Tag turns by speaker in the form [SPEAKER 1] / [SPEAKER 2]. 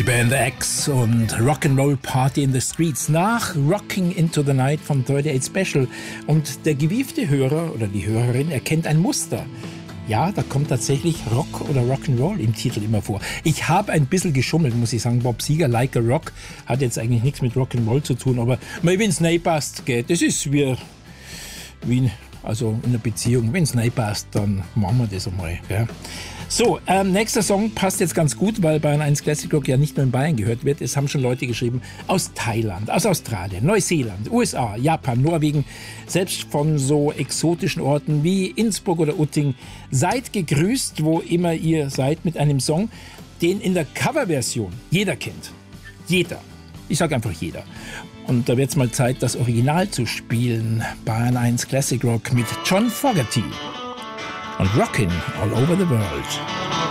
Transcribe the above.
[SPEAKER 1] Band X und Rock'n'Roll Party in the Streets nach Rocking into the Night vom 38 Special. Und der gewiefte Hörer oder die Hörerin erkennt ein Muster. Ja, da kommt tatsächlich Rock oder Rock'n'Roll im Titel immer vor. Ich habe ein bisschen geschummelt, muss ich sagen. Bob Seger, Like a Rock, hat jetzt eigentlich nichts mit Rock'n'Roll zu tun. Aber wenn es nicht passt, das ist wie also in einer Beziehung. Wenn es nicht passt, dann machen wir das einmal. Gell? So, nächster Song passt jetzt ganz gut, weil Bayern 1 Classic Rock ja nicht nur in Bayern gehört wird. Es haben schon Leute geschrieben aus Thailand, aus Australien, Neuseeland, USA, Japan, Norwegen, selbst von so exotischen Orten wie Innsbruck oder Utting. Seid gegrüßt, wo immer ihr seid, mit einem Song, den in der Coverversion jeder kennt. Jeder. Ich sage einfach jeder. Und da wird es mal Zeit, das Original zu spielen. Bayern 1 Classic Rock mit John Fogerty und Rockin' All Over the World.